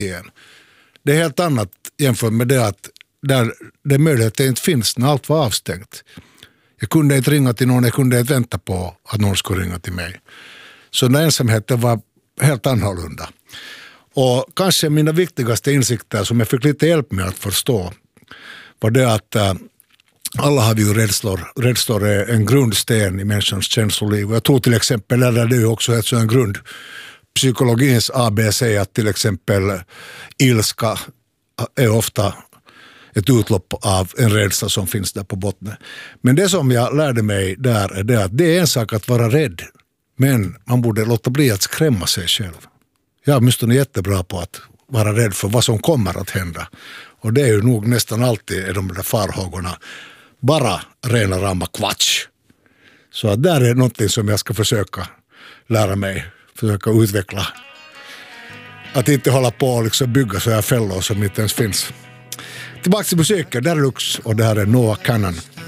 igen. Det är helt annat jämfört med det att där det möjligheten inte finns när allt var avstängt. Jag kunde inte ringa till någon, jag kunde inte vänta på att någon skulle ringa till mig. Så den ensamheten var helt annorlunda. Och kanske mina viktigaste insikter som jag fick lite hjälp med att förstå var det att alla har ju rädslor. Rädslor är en grundsten i människans känsloliv. Och jag tror till exempel att det är också ett sån grund psykologins ABC att till exempel ilska är ofta ett utlopp av en rädsla som finns där på botten. Men det som jag lärde mig där är det att det är en sak att vara rädd. Men man borde låta bli att skrämma sig själv. Jag är åtminstone jättebra på att vara rädd för vad som kommer att hända. Och det är ju nog nästan alltid de där farhågorna bara rena rama kvatsch. Så att där är någonting som jag ska försöka lära mig. Försöka utveckla. Att inte hålla på och liksom bygga så här fällor som inte ens finns. Tillbaka till musiken, där är Lux och det här är Noah Kanan.